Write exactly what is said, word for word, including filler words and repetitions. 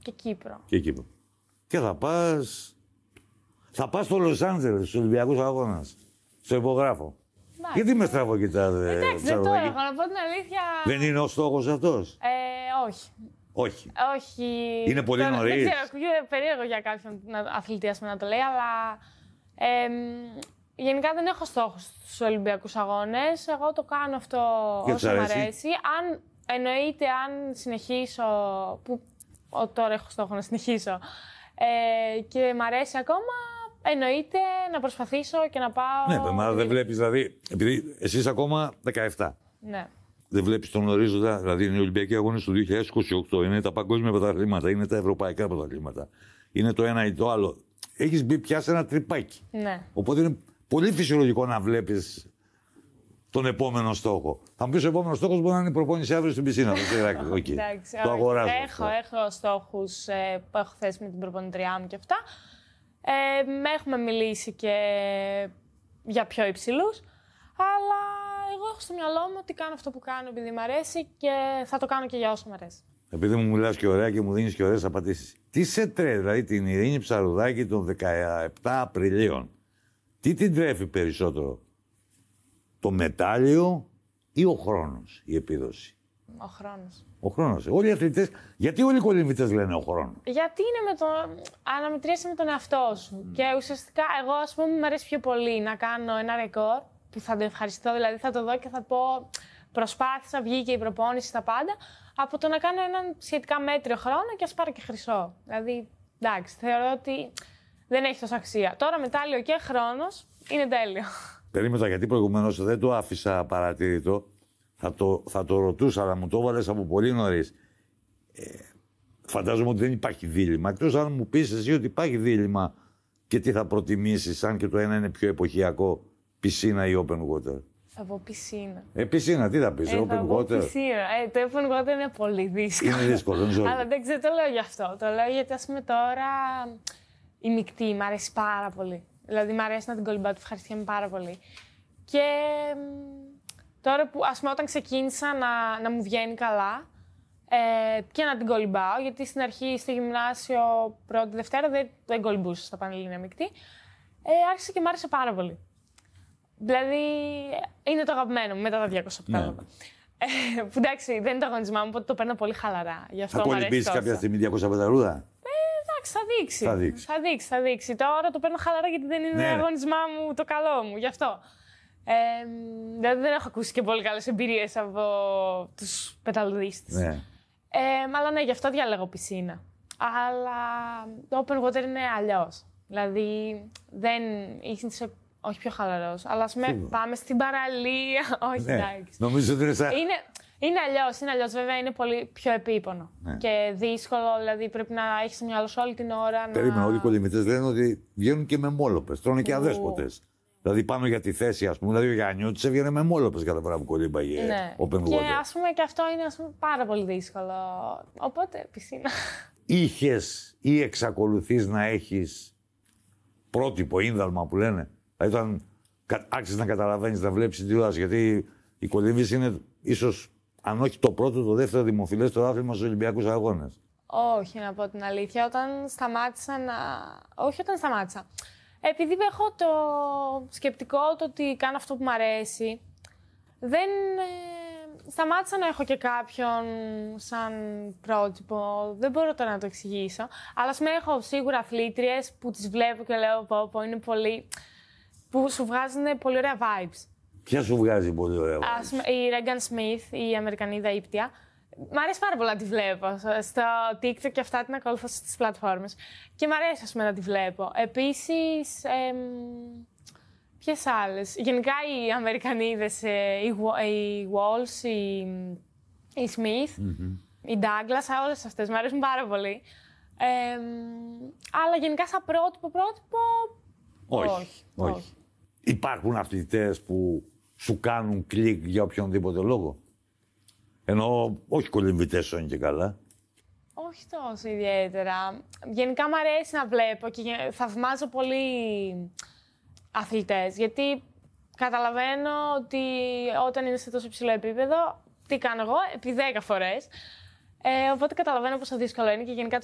Και Κύπρο. Και Κύπρο. Και θα πας... Θα πας στο Λος Άντζελες, στους Ολυμπιακούς Αγώνες. Στο υπογράφω. Μάλιστα. Γιατί με στραβοκοιτάτε, Εντάξει, δεν το έχω, να πω την αλήθεια. Δεν είναι ο στόχος αυτός. Ε, όχι. Όχι. Όχι. Είναι πολύ Τώρα, νωρίς. Δεν ξέρω, ακούγεται περίεργο για κάποιον αθλητή ας πούμε, να το λέει, αλλά ε, γενικά δεν έχω στόχους στους Ολυμπιακούς Αγώνες. Εγώ το κάνω αυτό Και όσο τους μου αρέσει. αρέσει. Αν, εννοείται αν συνεχίσω, που ο, τώρα έχω στόχο να συνεχίσω, ε, και μ' αρέσει ακόμα, εννοείται να προσπαθήσω και να πάω... Ναι, μα δεν βλέπεις δηλαδή, επειδή εσύ είσαι ακόμα δεκαεπτά. Ναι. Δεν βλέπεις τον ορίζοντα, δηλαδή είναι οι Ολυμπιακοί Αγώνες του δύο χιλιάδες είκοσι οκτώ, είναι τα παγκόσμια πρωταθλήματα, είναι τα ευρωπαϊκά πρωταθλήματα, είναι το ένα ή το άλλο. Έχεις μπει πια σε ένα τρυπάκι. Ναι. Οπότε είναι πολύ φυσιολογικό να βλέπεις τον επόμενο στόχο. Θα μου πεις ο επόμενος στόχος μπορεί να είναι η προπόνηση αύριο στην πισίνα. Okay. Εντάξει, το αγοράζω. Έχω, έχω στόχους ε, που έχω θέσει με την προπονητριά μου και αυτά. Ε, έχουμε μιλήσει και για πιο υψηλούς, αλλά εγώ έχω στο μυαλό μου ότι κάνω αυτό που κάνω επειδή μου αρέσει και θα το κάνω και για όσο μου αρέσει. Επειδή μου μιλάς και ωραία και μου δίνεις και ωραίες απαντήσεις. Τι σε τρέφει, δηλαδή την Ειρήνη Ψαρουδάκη των δεκαεπτά Απριλίων, τι την τρέφει περισσότερο, το μετάλλιο ή ο χρόνος, η επίδοση? Ο χρόνος. Ο χρόνος. Όλοι οι αθλητές, γιατί όλοι οι κολυμβητές λένε ο χρόνος? Γιατί είναι με το. Αναμετρήσει με τον εαυτό σου. Mm. Και ουσιαστικά, εγώ, ας πούμε, μου αρέσει πιο πολύ να κάνω ένα ρεκόρ που θα το ευχαριστώ, δηλαδή θα το δω και θα πω προσπάθησα, βγήκε η προπόνηση, τα πάντα, από το να κάνω έναν σχετικά μέτριο χρόνο και ας πάρω και χρυσό. Δηλαδή, εντάξει, θεωρώ ότι δεν έχει τόσο αξία. Τώρα μετάλλιο και χρόνος είναι τέλειο. Περίμενα, γιατί προηγουμένως δεν το άφησα παρατήρητο. Θα το, θα το ρωτούσα, αλλά μου το έβαλες από πολύ νωρίς. Ε, φαντάζομαι ότι δεν υπάρχει δίλημμα. Εκτός αν μου πεις εσύ ότι υπάρχει δίλημμα και τι θα προτιμήσεις, αν και το ένα είναι πιο εποχιακό, πισίνα ή open water. Θα πω πισίνα. Ε, πισίνα, τι θα πεις, ε, open θα water. πω πισίνα. Ε, το open water είναι πολύ δύσκολο. Είναι δύσκολο, δεν Αλλά δεν ξέρω, το λέω γι' αυτό. Το λέω γιατί, ας πούμε, τώρα η μεικτή μου αρέσει πάρα πολύ. Δηλαδή, μου αρέσει να την κολυμπάω, τη ευχαριστιέμαι πάρα πολύ. Και τώρα που, ας πούμε, όταν ξεκίνησα να, να μου βγαίνει καλά ε, και να την κολυμπάω, γιατί στην αρχή στο γυμνάσιο πρώτη Δευτέρα δεν, δεν κολυμπούσα στα Πανελλήνια μεικτή, ε, άρχισε και μου άρεσε πάρα πολύ. Δηλαδή, είναι το αγαπημένο μου μετά τα διακόσια πετάγματα. Ναι. Ε, που εντάξει, δεν είναι το αγωνισμά μου, οπότε το παίρνω πολύ χαλαρά. Γι' αυτό θα κολυμπήσεις κάποια στιγμή διακόσια πεταρούδα? Ε, εντάξει, θα δείξει. Θα δείξει. Θα δείξει, θα δείξει. Τώρα το παίρνω χαλαρά γιατί δεν είναι ναι, αγωνισμά μου το καλό μου, γι' αυτό. Ε, δηλαδή δεν έχω ακούσει και πολύ καλές εμπειρίες από τους πεταλουδίστες. Ναι. Ε, αλλά ναι, γι' αυτό διαλέγω πισίνα. Αλλά το open water είναι αλλιώς. Δηλαδή δεν είσαι όχι πιο χαλαρός, αλλά ας πούμε πάμε στην παραλία. Όχι, ναι. εντάξει. Νομίζω ότι είναι σαν... Είναι, είναι αλλιώς, είναι αλλιώς. Βέβαια είναι πολύ πιο επίπονο. Ναι. Και δύσκολο, δηλαδή πρέπει να έχεις στο μυαλό σου όλη την ώρα. Περίμενα, να... όλοι οι κολυμβητές λένε ότι βγαίνουν και με μόλοπες, τρώνε και αδέσποτες. Δηλαδή πάνω για τη θέση, ας πούμε, δηλαδή ο Γιάννιωτης έβγαινε με μόλοπες κάθε φορά που κολύμπαγε ναι. open water. Και ας πούμε και αυτό είναι, ας πούμε, πάρα πολύ δύσκολο. Οπότε πισίνα. Είχες ή εξακολουθείς να έχεις πρότυπο, ίνδαλμα που λένε? Δηλαδή όταν άρχισες να καταλαβαίνεις, να βλέπεις την τηλεόραση, γιατί η κολύμβηση είναι ίσως, αν όχι το πρώτο, το δεύτερο δημοφιλέστερο άθλημα στους Ολυμπιακούς Αγώνες. Όχι, να πω την αλήθεια. Όταν σταμάτησα να... Όχι όταν σταμάτησα. Επειδή έχω το σκεπτικό το ότι κάνω αυτό που μου αρέσει, δεν ε, σταμάτησα να έχω και κάποιον σαν πρότυπο. Δεν μπορώ τώρα να το εξηγήσω. Αλλά ας πούμε έχω σίγουρα αθλήτριες που τις βλέπω και λέω πω, πω είναι πολύ... που σου βγάζουν πολύ ωραία vibes. Ποια σου βγάζει πολύ ωραία vibes? Ας πούμε, η Ρέγκαν Σμιθ, η Αμερικανίδα ύπτια. Μ' αρέσει πάρα πολύ να τη βλέπω στο TikTok και αυτά, την ακολουθώ στις πλατφόρμες. Και μ' αρέσει, ας πούμε, να τη βλέπω. Επίσης, εμ, ποιες άλλες? Γενικά οι Αμερικανίδες, οι Walsh, η, η Smith, mm-hmm. η Douglas, όλες αυτές μ' αρέσουν πάρα πολύ. Ε, αλλά γενικά σαν πρότυπο, πρότυπο, όχι. όχι, όχι. όχι. Υπάρχουν αθλητές που σου κάνουν κλικ για οποιονδήποτε λόγο? Ενώ όχι κολυμβητές είναι και καλά. Όχι τόσο ιδιαίτερα. Γενικά μου αρέσει να βλέπω και θαυμάζω πολύ αθλητές. Γιατί καταλαβαίνω ότι όταν είναι σε τόσο υψηλό επίπεδο, τι κάνω εγώ, επί δέκα φορές. Ε, οπότε καταλαβαίνω πόσο δύσκολο είναι και γενικά